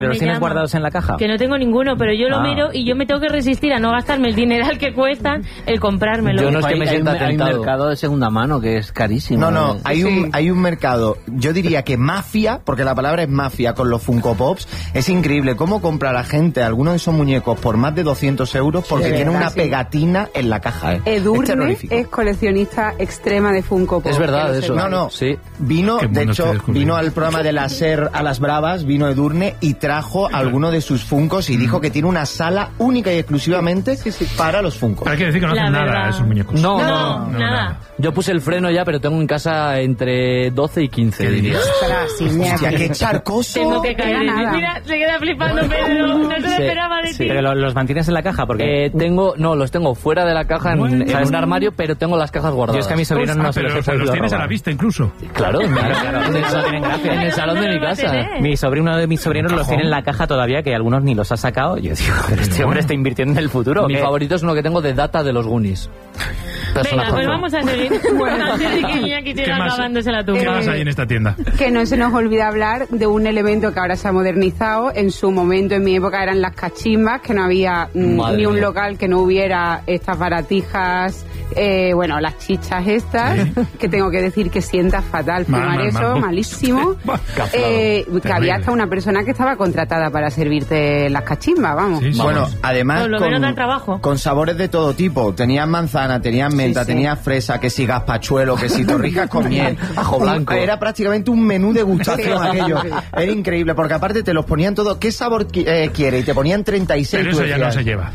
¿Pero los tienes guardados en la caja? Que no tengo ninguno, pero yo lo miro y yo me tengo que resistir a no gastarme el dineral que cuestan el comprármelo. Yo no es que me sienta tentado. Hay un mercado de segunda mano que es carísimo. No, hay un mercado, yo diría que mafia, porque la palabra es mafia con los Funko Pops. Es increíble cómo compra la gente algunos de esos muñecos por más de 200 euros porque tiene una pegatina en la caja. Edurne es coleccionista extrema de Funko Pop. Es verdad eso. Sí. Vino, de hecho, vino al programa de la SER a las Bravas, vino Edurne y trajo alguno de sus Funkos y dijo que tiene una sala única y exclusivamente para los Funkos. Hay que decir que no hacen nada esos muñecos. No, nada. Yo puse el freno ya, pero tengo en casa entre 12 y 15, diría. Hostia, qué charcoso. Tengo que caer. Mira, se queda flipando Pedro. No se lo esperaba de ti. Pero los mantienes en la caja porque los tengo fuera de la caja en un armario, pero tengo las cajas guardadas. Yo es que a mis sobrinos no se los he podido los tienes robar. A la vista incluso. Claro, eso tienen gracia. en el salón de mi casa. Uno de mis sobrinos los tiene en la caja todavía, que algunos ni los ha sacado. Yo digo, pero este hombre está invirtiendo en el futuro. Mi favorito es uno que tengo de Data de los Goonies. Venga, pues vamos a seguir. Antes de que Iñaki siga acabándose la tumba. ¿Qué más hay en esta tienda? Que no se nos olvida hablar de un elemento que ahora se ha modernizado. En su momento, en mi época, eran las cachimbas, que no había ni un local que no hubiera estas baratijas, las chichas estas, que tengo que decir que sienta fatal fumar eso, malísimo. Que había hasta una persona que estaba contratada para servirte las cachimbas, vamos. Sí. Bueno, además con sabores de todo tipo. Tenían manzana, tenían menta, tenían fresa, que si gazpachuelo, que si torrijas con miel, ajo blanco. Era prácticamente un menú degustación aquello. Era increíble, porque aparte te los ponían todo. ¿Qué sabor quiere? Y te ponían 36. Pero eso ya no se lleva.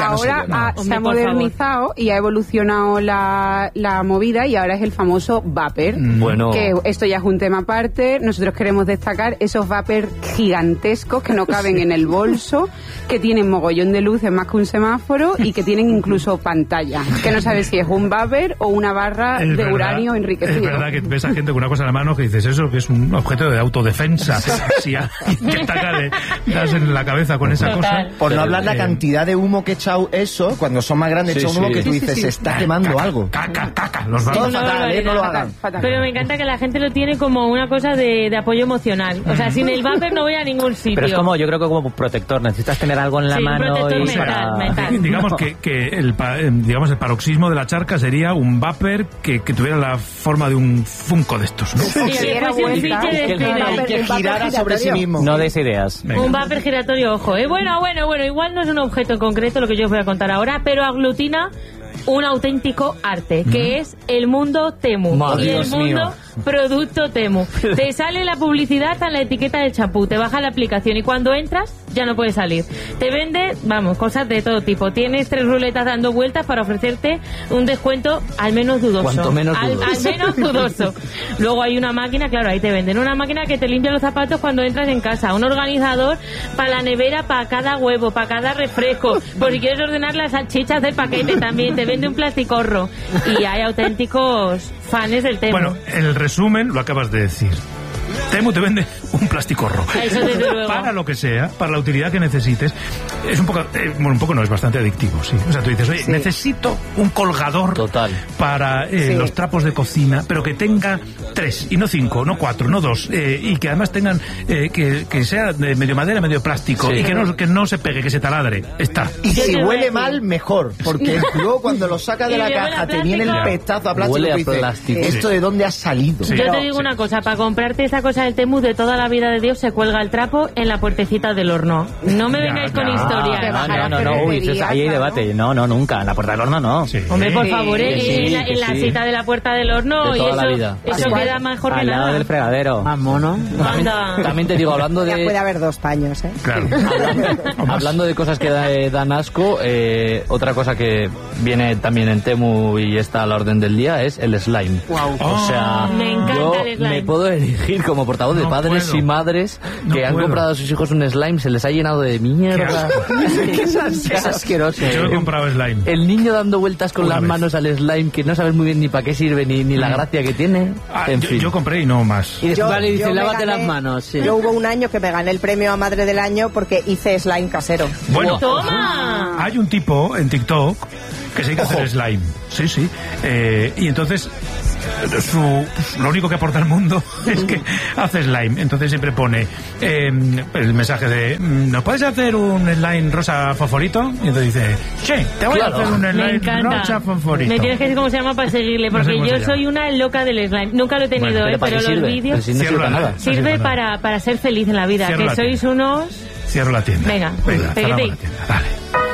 Ahora se ha modernizado y ha evolucionado la movida y ahora es el famoso vapor. Bueno. Que esto ya es un tema aparte. Nosotros queremos destacar esos vapor gigantescos que no caben en el bolso, que tienen mogollón de luces más que un semáforo y que tienen incluso pantalla. Que no sabes si es un vapor o una barra de uranio enriquecido. Es verdad que ves a gente con una cosa en la mano que dices eso, que es un objeto de autodefensa. Si alguien te ataca, le das en la cabeza con esa cosa. Por no hablar la cantidad de humo que echa eso, cuando son más grandes, echa un humo que tú dices, se está quemando algo. Caca. Todo fatal, no lo hagan. Pero me encanta que la gente lo tiene como una cosa de apoyo emocional. O sea, sin el vapor no voy a ningún sitio. Pero es como, yo creo que como protector, necesitas tener algo en la mano. Un protector mental. Digamos que el paroxismo de la charca sería un vapor que tuviera la forma de un Funko de estos, ¿no? Que girara sobre sí mismo. No des ideas. Venga. Un vapor giratorio, ojo. Bueno, igual no es un objeto en concreto lo que yo os voy a contar ahora, pero aglutina un auténtico arte, que es el mundo Temu. Madre y el Dios mundo mío. producto Temu. Te sale la publicidad en la etiqueta del champú, te baja la aplicación y cuando entras ya no puedes salir. Te vende, cosas de todo tipo. Tienes 3 ruletas dando vueltas para ofrecerte un descuento al menos dudoso. Cuanto menos dudoso. Al menos dudoso. Luego hay una máquina, claro, ahí te venden una máquina que te limpia los zapatos cuando entras en casa, un organizador para la nevera, para cada huevo, para cada refresco, por si quieres ordenar las salchichas del paquete también, te vende un plasticorro. Y hay auténticos fans del Temu. Bueno, el resumen lo acabas de decir. Temu te vende un plasticorro. Eso desde luego. Para lo que sea, para la utilidad que necesites. Es un poco no, es bastante adictivo, sí. O sea, tú dices, oye, necesito un colgador para los trapos de cocina, pero que tenga 3, y no 5, no 4, no 2, y que además tengan, que sea de medio madera, medio plástico, y que no se pegue, que se taladre. Está. Y si huele mal, mejor, porque luego cuando lo sacas de la caja te viene el pestazo a plástico. Huele a y dices, plástico. ¿esto de dónde ha salido? Yo te digo una cosa, para comprarte esa cosa del Temu de toda la vida de Dios se cuelga el trapo en la puertecita del horno. No me vengáis con historias. No, ahí hay debate. No, nunca. En la puerta del horno no. Sí. Hombre, por favor, en la cita de la puerta del horno, de y la vida. eso queda mejor que al lado nada. del fregadero. Más mono. También te digo, hablando de... Ya puede haber 2 paños, ¿eh? Claro. Hablando de cosas que dan asco, otra cosa que viene también en Temu y está a la orden del día es el slime. Wow. O sea, me encanta yo el slime. me puedo elegir como portavoz de padres y madres que han comprado a sus hijos un slime, se les ha llenado de mierda. Es asqueroso. Yo he comprado slime. El niño dando vueltas con las manos al slime, que no sabes muy bien ni para qué sirve ni la gracia que tiene. En fin. Yo compré y no más. Y después le dice, yo lávate gané, las manos. Sí. Yo hubo un año que me gané el premio a Madre del Año porque hice slime casero. Bueno, ¡toma! hay un tipo en TikTok que se dedica a hacer slime. Sí. Y entonces lo único que aporta al mundo es que hace slime. Entonces siempre pone el mensaje de ¿nos puedes hacer un slime rosa fosforito? Y entonces dice, sí, te voy a hacer un slime rosa fosforito. Me tienes que decir cómo se llama para seguirle, porque yo soy una loca del slime. Nunca lo he tenido, pero los vídeos sirve para ser feliz en la vida. Que sois unos... Cierro la tienda. Venga, cerramos la tienda. Vale.